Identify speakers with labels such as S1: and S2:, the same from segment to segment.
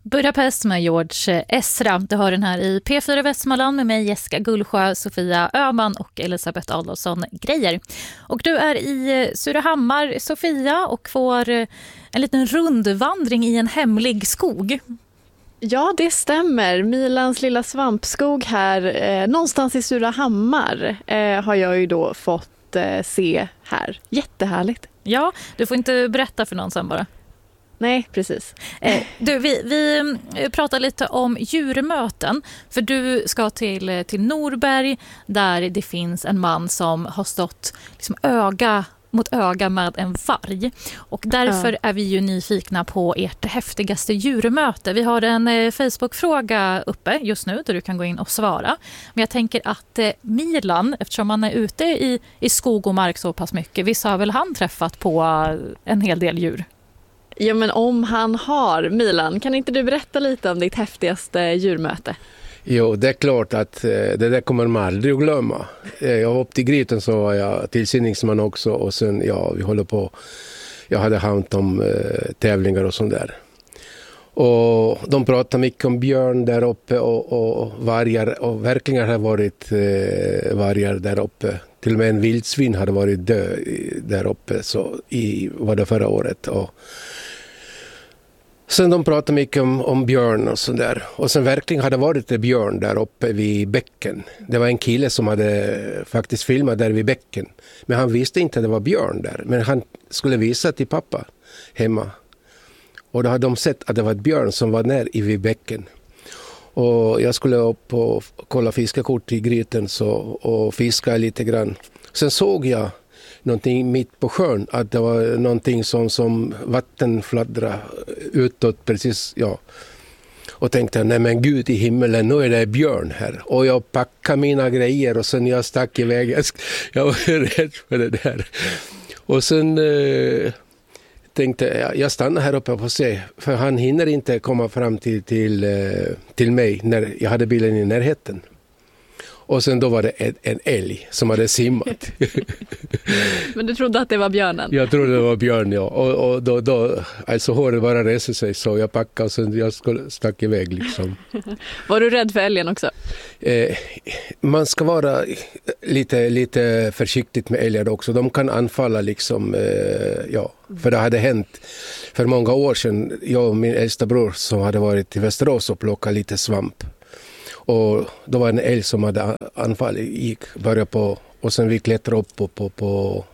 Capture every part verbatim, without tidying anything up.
S1: Budapest med George Ezra. Du har den här i P fyra Västmanland med mig Jessica Gullsjö, Sofia Öhman och Elisabeth Adolfsson Grejer. Och du är i Surahammar, Sofia, och får en liten rundvandring i en hemlig skog.
S2: Ja, det stämmer. Milans lilla svampskog här, eh, någonstans i Surahammar, eh, har jag ju då fått eh, se här. Jättehärligt.
S1: Ja, du får inte berätta för någon sen bara.
S2: Nej, precis.
S1: Eh, du, vi, vi pratar lite om djurmöten, för du ska till, till Norberg där det finns en man som har stått liksom öga mot öga med en varg. Och därför ja. är vi ju nyfikna på ert häftigaste djurmöte. Vi har en eh, Facebook-fråga uppe just nu där du kan gå in och svara. Men jag tänker att eh, Milan, eftersom man är ute i, i skog och mark så pass mycket, visst har väl han träffat på en hel del djur?
S2: Ja, men om han har, Milan, kan inte du berätta lite om ditt häftigaste djurmöte?
S3: Jo, det är klart att det där kommer man aldrig att glömma. Jag var upp till Gryten, så var jag tillsyningsman också, och sen, ja, vi håller på, jag hade hand om eh, tävlingar och sånt där. Och de pratar mycket om björn där uppe och, och vargar, och verkligen har varit eh, vargar där uppe. Till och med en vildsvin hade varit död där uppe, så i, var det förra året. Och sen de pratade mycket om, om björn och sånt där. Och sen verkligen hade varit det björn där uppe vid bäcken. Det var en kille som hade faktiskt filmat där vid bäcken. Men han visste inte att det var björn där. Men han skulle visa till pappa hemma. Och då hade de sett att det var ett björn som var där i vid bäcken. Och jag skulle upp och kolla fiskekort i Gryten så, och fiska lite grann. Sen såg jag någonting mitt på sjön, att det var någonting som, som vatten fladdrade utåt precis, ja. Och tänkte, nej men gud i himmelen, nu är det björn här. Och jag packade mina grejer och sen jag stack iväg. Jag, jag var rädd för det där. Och sen eh, tänkte jag, jag stannar här uppe och se. För han hinner inte komma fram till, till, eh, till mig när jag hade bilen i närheten. Och sen då var det en, en älg som hade simmat.
S2: Men du trodde att det var björnen?
S3: Jag trodde det var björn, ja. Och, och då, då, alltså håret bara reser sig, så jag packade och sen jag skulle stack iväg liksom.
S2: Var du rädd för älgen också?
S3: Eh, man ska vara lite, lite försiktigt med älgar också. De kan anfalla liksom, eh, ja. För det hade hänt för många år sedan. Jag och min äldsta bror som hade varit i Västerås och plockat lite svamp. Och då var en älg som hade anfall, gick, började på, och sen vi klättrade upp på, på, på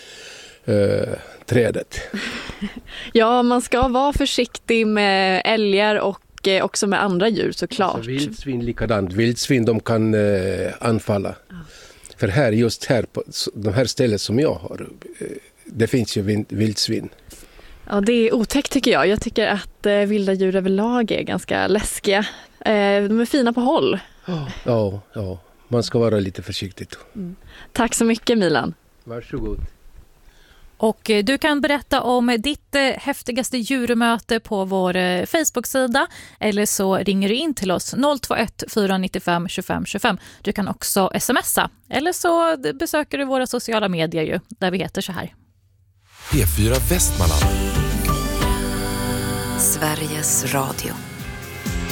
S3: eh, trädet.
S2: Ja, man ska vara försiktig med älgar och eh, också med andra djur såklart.
S3: Alltså, vildsvin likadant. Vildsvin de kan eh, anfalla. Ja. För här, just här på de här ställen som jag har, eh, det finns ju vildsvin.
S2: Ja, det är otäckt tycker jag. Jag tycker att eh, vilda djur överlag är ganska läskiga. Eh, de är fina på håll.
S3: Ja, ja, man ska vara lite försiktig.
S2: Mm. Tack så mycket Milan.
S3: Varsågod.
S1: Och du kan berätta om ditt häftigaste djurmöte på vår Facebook-sida, eller så ringer du in till oss noll två ett fyra nio fem tjugofem tjugofem. Du kan också smsa, eller så besöker du våra sociala medier ju, där vi heter så här.
S4: P fyra Västmanland.
S5: Sveriges Radio.